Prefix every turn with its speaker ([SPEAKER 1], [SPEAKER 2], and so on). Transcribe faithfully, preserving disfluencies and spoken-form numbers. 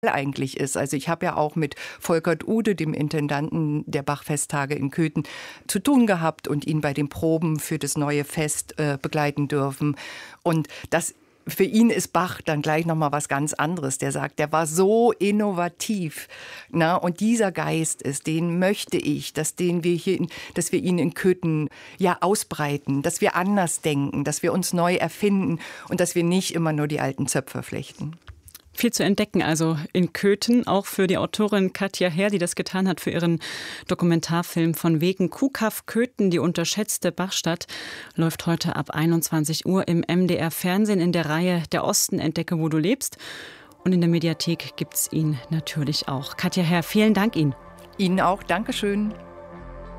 [SPEAKER 1] eigentlich ist. Also ich habe ja auch mit Volkert Ude, dem Intendanten der Bach-Festtage in Köthen, zu tun gehabt und ihn bei den Proben für das neue Fest äh, begleiten dürfen. Und das für ihn ist Bach dann gleich noch mal was ganz anderes. Der sagt, der war so innovativ, na, und dieser Geist ist, den möchte ich, dass den wir hier, in, dass wir ihn in Köthen ja ausbreiten, dass wir anders denken, dass wir uns neu erfinden und dass wir nicht immer nur die alten Zöpfe flechten.
[SPEAKER 2] Viel zu entdecken also in Köthen, auch für die Autorin Katja Herr, die das getan hat für ihren Dokumentarfilm von wegen. Kuhkaff Köthen, die unterschätzte Bachstadt, läuft heute ab einundzwanzig Uhr im M D R Fernsehen in der Reihe Der Osten entdecke, wo du lebst. Und in der Mediathek gibt es ihn natürlich auch. Katja Herr, vielen Dank Ihnen.
[SPEAKER 1] Ihnen auch, Dankeschön.